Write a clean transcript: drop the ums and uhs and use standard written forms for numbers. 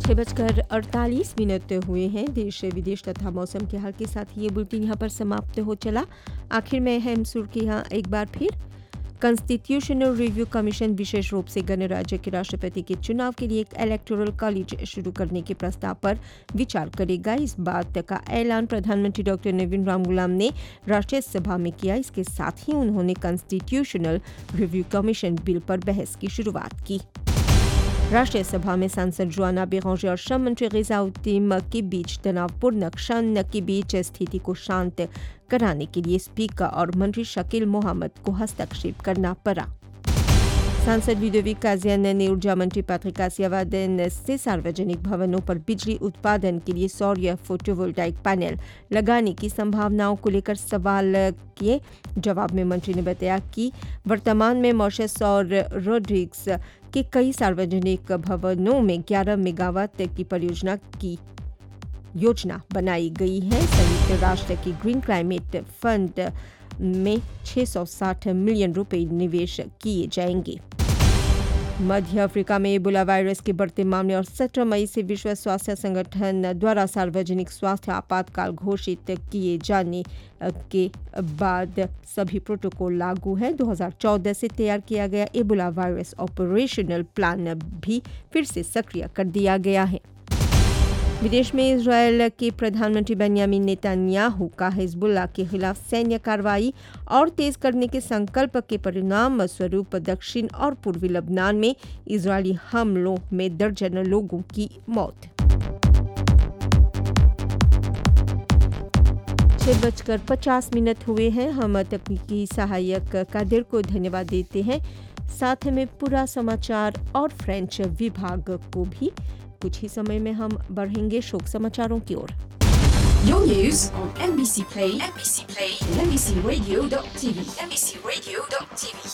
6:48 हुए हैं। देश विदेश तथा मौसम के हाल के साथ ये बुलेटिन यहाँ पर समाप्त हो चला। आखिर में अहम सुर्खियाँ एक बार फिर। कॉन्स्टिट्यूशनल रिव्यू कमीशन विशेष रूप से गणराज्य के राष्ट्रपति के चुनाव के लिए एक इलेक्टोरल कॉलेज शुरू करने के प्रस्ताव पर विचार करेगा। इस बात का ऐलान प्रधानमंत्री डॉक्टर नवीन रामगुलाम ने राष्ट्रीय सभा में किया। इसके साथ ही उन्होंने कॉन्स्टिट्यूशनल रिव्यू कमीशन बिल पर बहस की शुरुआत की। राष्ट्रीय सभा में सांसद जोआना बेरांजे और श्रम मंत्री गिजाउद्दीन के बीच तनावपूर्ण क्षण के बीच स्थिति को शांत कराने के लिए स्पीकर और मंत्री शकील मोहम्मद को हस्तक्षेप करना पड़ा। सांसद विदोविक काजियन ने ऊर्जा मंत्री पैट्रिक आसियावादेन से सार्वजनिक भवनों पर बिजली उत्पादन के लिए सौर फोटोवोल्टाइक पैनल लगाने की संभावनाओं को लेकर सवाल किए। जवाब में मंत्री ने बताया कि वर्तमान में मॉरिशस और रोड्रिग्स के कई सार्वजनिक भवनों में 11 मेगावाट की परियोजना की योजना बनाई गई है। संयुक्त राष्ट्र के ग्रीन क्लाइमेट फंड में 660 मिलियन रुपए निवेश किए जाएंगे। मध्य अफ्रीका में इबोला वायरस के बढ़ते मामले और 17 मई से विश्व स्वास्थ्य संगठन द्वारा सार्वजनिक स्वास्थ्य आपातकाल घोषित किए जाने के बाद सभी प्रोटोकॉल लागू है। 2014 से तैयार किया गया इबोला वायरस ऑपरेशनल प्लान भी फिर से सक्रिय कर दिया गया है। विदेश में इजरायल के प्रधानमंत्री बेंयामिन नेतन्याहू का हिजबुल्लाह के खिलाफ सैन्य कार्रवाई और तेज करने के संकल्प के परिणाम स्वरूप दक्षिण और पूर्वी लबनान में इजरायली हमलों में दर्जनों लोगों की मौत। 6:50 हुए हैं। हम तकनीकी सहायक कादिर को धन्यवाद देते हैं। साथ में पूरा समाचार और फ्रेंच विभाग को भी। कुछ ही समय में हम बढ़ेंगे शोक समाचारों की ओर। Your news on NBC Play, NBC Play, and NBCRadio.tv, NBCRadio.tv.